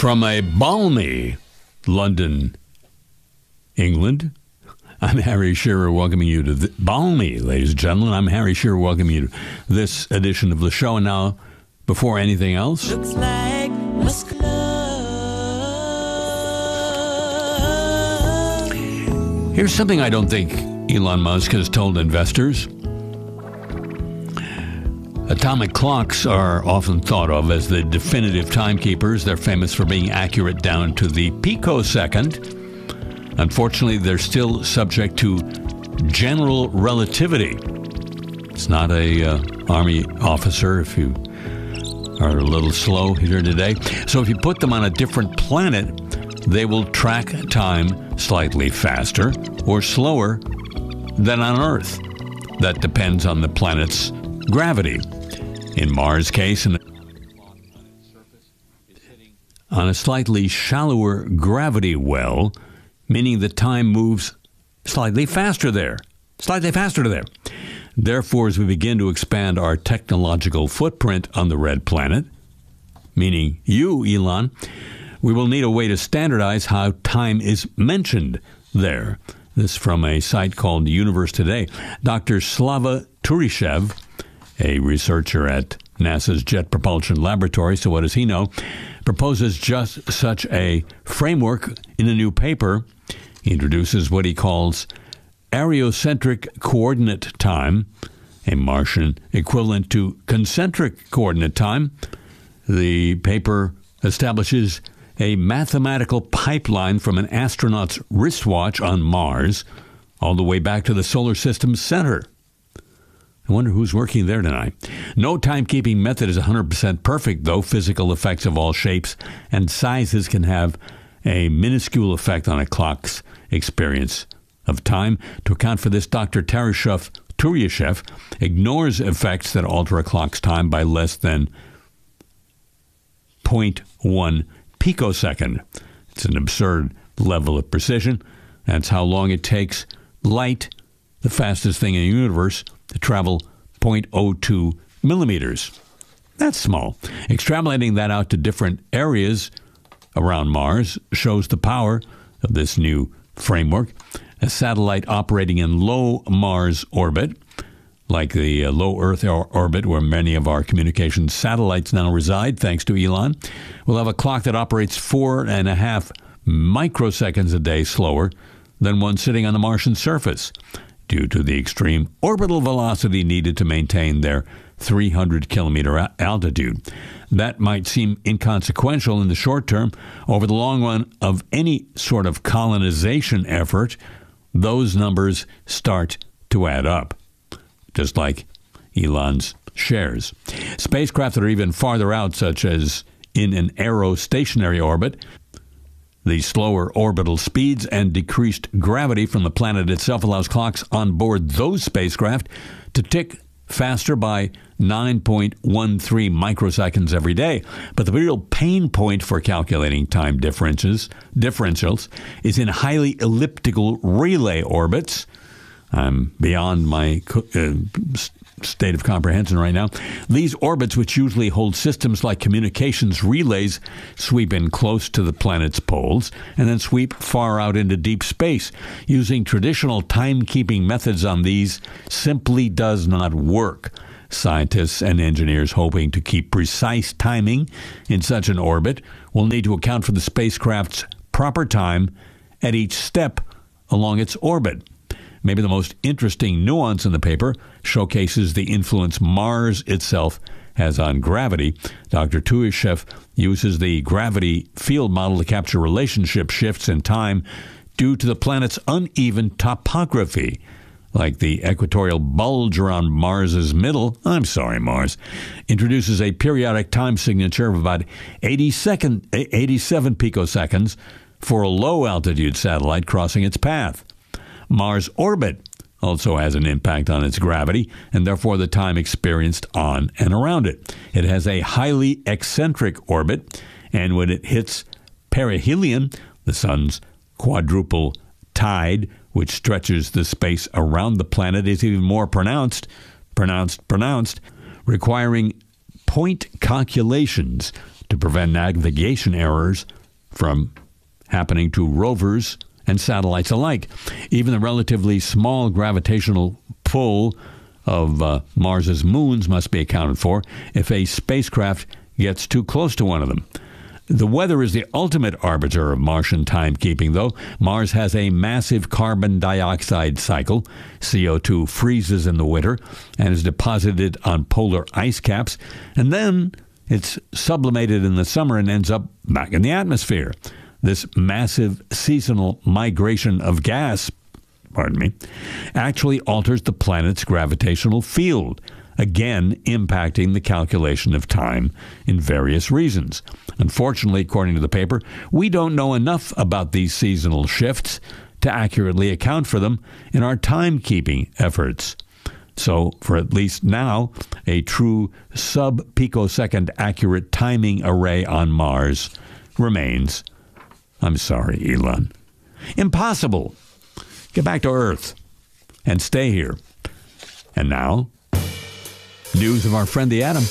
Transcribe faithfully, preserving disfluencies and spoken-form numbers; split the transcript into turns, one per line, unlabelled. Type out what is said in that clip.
From a balmy London, England, I'm Harry Shearer welcoming you to the, balmy, ladies and gentlemen. I'm Harry Shearer welcoming you to this edition of the show. And now, before anything else,
looks like muscular.
Here's something I don't think Elon Musk has told investors. Atomic clocks are often thought of as the definitive timekeepers. They're famous for being accurate down to the picosecond. Unfortunately, they're still subject to general relativity. It's not a uh, Army officer if you are a little slow here today. So if you put them on a different planet, they will track time slightly faster or slower than on Earth. That depends on the planet's gravity. In Mars' case, an on a slightly shallower gravity well, meaning the time moves slightly faster there. Slightly faster there. Therefore, as we begin to expand our technological footprint on the red planet, meaning you, Elon, we will need a way to standardize how time is mentioned there. This from a site called Universe Today. Doctor Slava Turishev, a researcher at NASA's Jet Propulsion Laboratory, so what does he know, proposes just such a framework in a new paper. He introduces what he calls areocentric coordinate time, a Martian equivalent to concentric coordinate time. The paper establishes a mathematical pipeline from an astronaut's wristwatch on Mars all the way back to the solar system's center. I wonder who's working there tonight. No timekeeping method is one hundred percent perfect, though. Physical effects of all shapes and sizes can have a minuscule effect on a clock's experience of time. To account for this, Doctor Tarashev Turyashev ignores effects that alter a clock's time by less than zero point one picosecond. It's an absurd level of precision. That's how long it takes light, the fastest thing in the universe, to travel zero point zero two millimeters. That's small. Extrapolating that out to different areas around Mars shows the power of this new framework. A satellite operating in low Mars orbit, like the uh, low Earth or- orbit where many of our communications satellites now reside, thanks to Elon, will have a clock that operates four and a half microseconds a day slower than one sitting on the Martian surface, due to the extreme orbital velocity needed to maintain their three hundred kilometer a- altitude. That might seem inconsequential in the short term. Over the long run of any sort of colonization effort, those numbers start to add up, just like Elon's shares. Spacecraft that are even farther out, such as in an aerostationary orbit, the slower orbital speeds and decreased gravity from the planet itself allows clocks on board those spacecraft to tick faster by nine point one three microseconds every day. But the real pain point for calculating time differences, differentials is in highly elliptical relay orbits. I'm beyond my uh, state of comprehension right now. These orbits, which usually hold systems like communications relays, sweep in close to the planet's poles and then sweep far out into deep space. Using traditional timekeeping methods on these simply does not work. Scientists and engineers hoping to keep precise timing in such an orbit will need to account for the spacecraft's proper time at each step along its orbit. Maybe the most interesting nuance in the paper showcases the influence Mars itself has on gravity. Doctor Turishev uses the gravity field model to capture relationship shifts in time due to the planet's uneven topography, like the equatorial bulge around Mars's middle. I'm sorry, Mars. Introduces a periodic time signature of about eighty second, eighty-seven picoseconds for a low-altitude satellite crossing its path. Mars' orbit also has an impact on its gravity and therefore the time experienced on and around it. It has a highly eccentric orbit, and when it hits perihelion, the sun's quadruple tide, which stretches the space around the planet, is even more pronounced, pronounced, pronounced, requiring point calculations to prevent navigation errors from happening to rovers and satellites alike. Even the relatively small gravitational pull of uh, Mars's moons must be accounted for if a spacecraft gets too close to one of them. The weather is the ultimate arbiter of Martian timekeeping, though. Mars has a massive carbon dioxide cycle. C O two freezes in the winter and is deposited on polar ice caps, and then it's sublimated in the summer and ends up back in the atmosphere. This massive seasonal migration of gas, pardon me, actually alters the planet's gravitational field, again impacting the calculation of time in various reasons. Unfortunately, according to the paper, we don't know enough about these seasonal shifts to accurately account for them in our timekeeping efforts. So, for at least now, a true sub-picosecond accurate timing array on Mars remains, I'm sorry, Elon, impossible. Get back to Earth and stay here. And now, news of our friend the atom.